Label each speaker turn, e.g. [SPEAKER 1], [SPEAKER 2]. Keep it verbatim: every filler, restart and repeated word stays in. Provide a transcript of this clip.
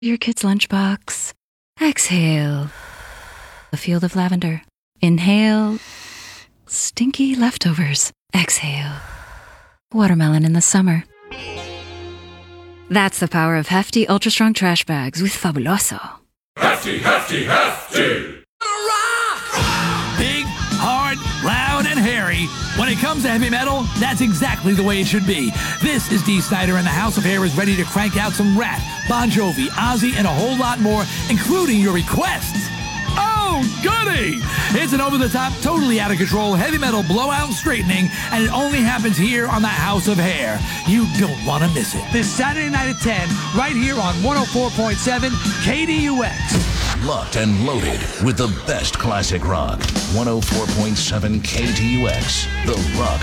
[SPEAKER 1] your kid's lunchbox. Exhale, a field of lavender. Inhale, stinky leftovers. Exhale, watermelon in the summer. That's the power of hefty, ultra-strong trash bags with Fabuloso.
[SPEAKER 2] Hefty, hefty, hefty!
[SPEAKER 3] Big, hard, loud, and hairy. When it comes to heavy metal, that's exactly the way it should be. This is Dee Snider, and the House of Hair is ready to crank out some Rat, Bon Jovi, Ozzy, and a whole lot more, including your requests. Oh, goody! It's an over-the-top, totally out-of-control heavy metal blowout and straightening, and it only happens here on the House of Hair. You don't want to miss it.
[SPEAKER 4] This Saturday night at ten, right here on one oh four point seven K D U X.
[SPEAKER 5] Locked and loaded with the best classic rock. one oh four point seven K D U X, The Rock